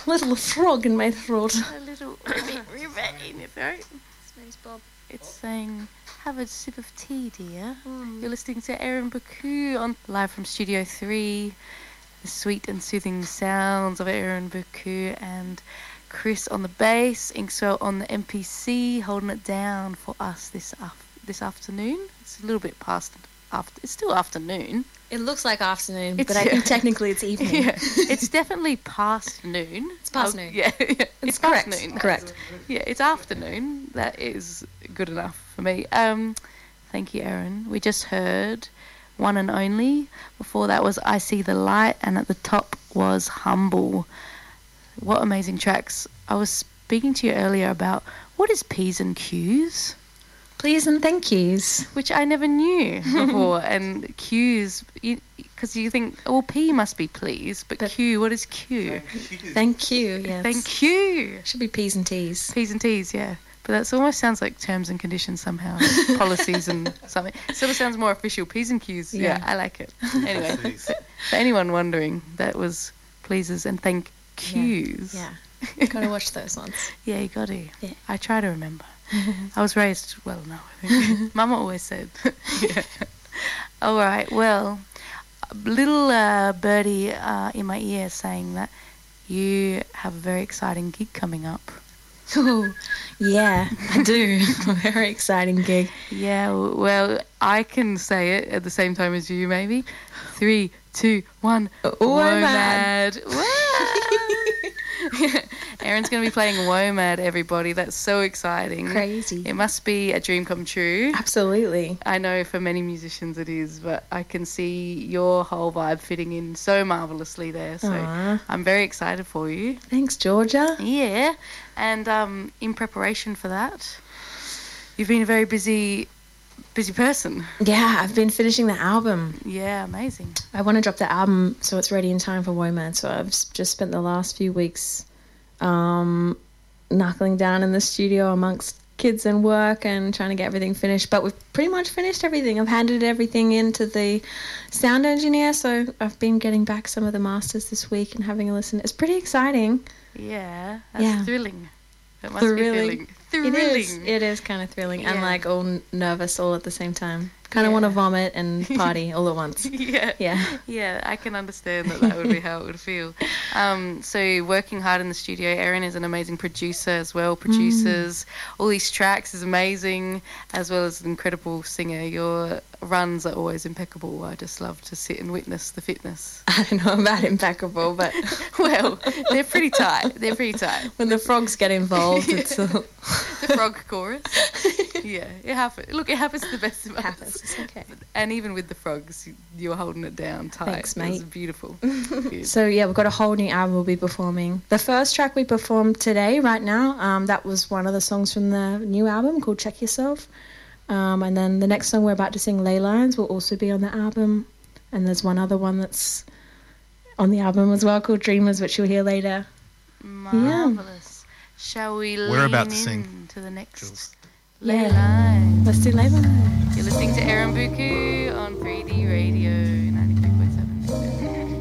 little frog in my throat. A little ribbit in your throat. Thanks, Bob. It's saying, have a sip of tea, dear. You're listening to Erin Baku on live from Studio 3. The sweet and soothing sounds of Erin Baku and Chris on the bass, Inkswell on the MPC, holding it down for us this afternoon. It's a little bit past it's still afternoon. It looks like afternoon, but I think technically it's evening. Yeah, it's definitely past noon. It's past noon. Yeah, it's correct. past noon. Correct. Yeah, it's afternoon. That is good enough for me. Thank you, Erin. We just heard One and Only. Before that was I See the Light, and at the top was Humble. What amazing tracks. I was speaking to you earlier about what is P's and Q's? Please and thank yous. Which I never knew before. And Q's, because you think, oh, P must be please, but Q, what is Q? Thank you, yes. Thank you. Should be P's and T's. P's and T's, yeah. But that almost sounds like terms and conditions somehow, policies and something. It sort of sounds more official. P's and Q's, yeah, I like it. Anyway, for anyone wondering, that was pleases and thank yous. Yeah. Gotta watch those ones. Yeah, you got to. Yeah. I try to remember. I was raised well enough, I think. Mama always said. Yeah. All right, well, little birdie in my ear saying that you have a very exciting gig coming up. Oh, yeah, I do. A very exciting gig. Yeah, well, I can say it at the same time as you, maybe. 3, 2, 1. WOMAD. Erin's going to be playing WOMAD, everybody. That's so exciting. Crazy. It must be a dream come true. Absolutely. I know for many musicians it is, but I can see your whole vibe fitting in so marvellously there. So I'm very excited for you. Thanks, Georgia. Yeah. And in preparation for that, you've been a very busy person. Yeah, I've been finishing the album. Yeah, amazing. I want to drop the album so it's ready in time for WOMAD. So I've just spent the last few weeks knuckling down in the studio amongst kids and work and trying to get everything finished. But we've pretty much finished everything. I've handed everything in to the sound engineer. So I've been getting back some of the masters this week and having a listen. It's pretty exciting. Yeah, that's thrilling. It must thrilling. be thrilling. It is kind of thrilling and Yeah. like all nervous all at the same time. Kind of want to vomit and party all at once. Yeah. Yeah, I can understand that would be how it would feel. So working hard in the studio, Erin is an amazing producer as well, produces all these tracks, is amazing, as well as an incredible singer. Your runs are always impeccable. I just love to sit and witness the fitness. I don't know about impeccable, but well, they're pretty tight. When the frogs get involved, it's the frog chorus. Yeah, it happens. Look, it happens to the best of us. It's okay. And even with the frogs, you were holding it down tight. Thanks, mate. It was beautiful. So, yeah, we've got a whole new album we'll be performing. The first track we performed today, right now, that was one of the songs from the new album called Check Yourself. And then the next song we're about to sing, Ley Lines, will also be on the album. And there's one other one that's on the album as well called Dreamers, which you'll hear later. Marvellous. Shall we We're about to lean sing. in to the next Jules. Ley Lines? Let's do Ley Lines. You're listening to Erin Baku on 3D Radio.